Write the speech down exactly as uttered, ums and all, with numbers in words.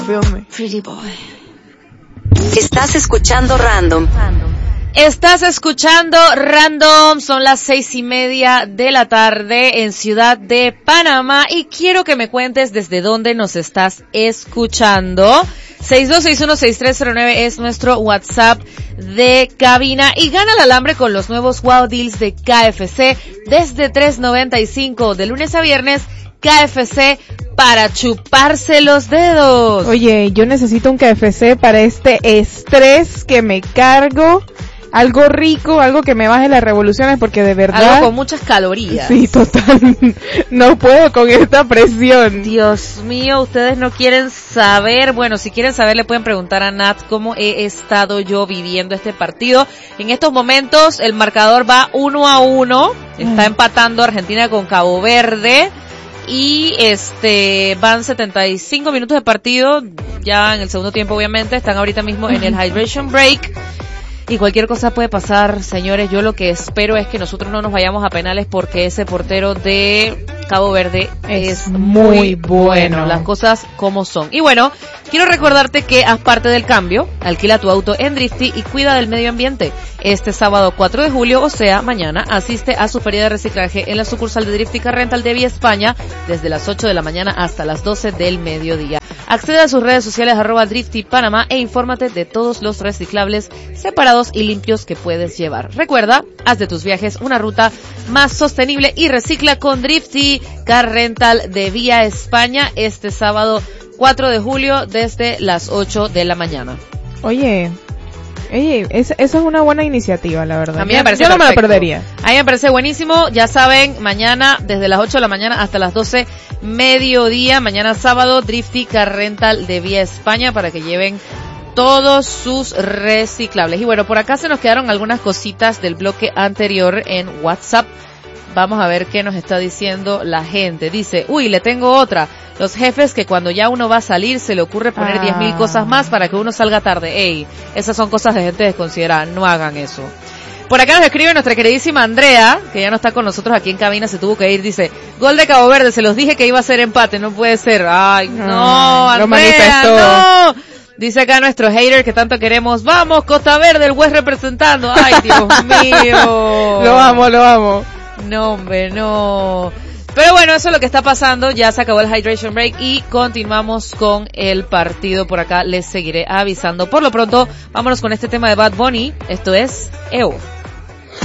Pretty boy. Estás escuchando Random. Estás escuchando Random, son las seis y media de la tarde en Ciudad de Panamá y quiero que me cuentes desde dónde nos estás escuchando. seis dos seis uno seis tres cero nueve es nuestro WhatsApp de cabina y gana el alambre con los nuevos Wow Deals de K F C desde tres noventa y cinco de lunes a viernes. K F C para chuparse los dedos. Oye, yo necesito un K F C para este estrés que me cargo. Algo rico, algo que me baje las revoluciones porque de verdad... Algo con muchas calorías. Sí, total. No puedo con esta presión. Dios mío, ustedes no quieren saber. Bueno, si quieren saber le pueden preguntar a Nat cómo he estado yo viviendo este partido. En estos momentos el marcador va uno a uno. Está empatando Argentina con Cabo Verde. Y este van setenta y cinco minutos de partido. Ya en el segundo tiempo obviamente. Están ahorita mismo en el hydration break. Y cualquier cosa puede pasar, señores. Yo lo que espero es que nosotros no nos vayamos a penales porque ese portero de Cabo Verde es, es muy, muy bueno. bueno. Las cosas como son. Y bueno, quiero recordarte que haz parte del cambio. Alquila tu auto en Drifty y cuida del medio ambiente. Este sábado cuatro de julio, o sea, mañana, asiste a su feria de reciclaje en la sucursal de Drifty Car Rental de Vía España desde las ocho de la mañana hasta las doce del mediodía. Accede a sus redes sociales arroba Drifty Panamá e infórmate de todos los reciclables separados y limpios que puedes llevar. Recuerda, haz de tus viajes una ruta más sostenible y recicla con Drifty Car Rental de Vía España este sábado cuatro de julio desde las ocho de la mañana. Oye, oye, esa es una buena iniciativa, la verdad. A mí me parece Yo no perfecto. me la perdería. A mí me parece buenísimo. Ya saben, mañana desde las ocho de la mañana hasta las doce mediodía, mañana sábado, Drifty Car Rental de Vía España para que lleven todos sus reciclables. Y bueno, por acá se nos quedaron algunas cositas del bloque anterior en WhatsApp. Vamos a ver qué nos está diciendo la gente. Dice, uy, le tengo otra. Los jefes que cuando ya uno va a salir se le ocurre poner ah. diez mil cosas más para que uno salga tarde. Ey, esas son cosas de gente desconsiderada. No hagan eso. Por acá nos escribe nuestra queridísima Andrea, que ya no está con nosotros aquí en cabina, se tuvo que ir. Dice, gol de Cabo Verde, se los dije que iba a ser empate, no puede ser. Ay, no, Ay, Andrea, lo manifestó. no. Dice acá nuestro hater que tanto queremos. Vamos, Costa Verde, el West representando. Ay, Dios mío. Lo amo, lo amo. No, hombre, no. Pero bueno, eso es lo que está pasando. Ya se acabó el hydration break y continuamos con el partido. Por acá les seguiré avisando. Por lo pronto, vámonos con este tema de Bad Bunny. Esto es E O.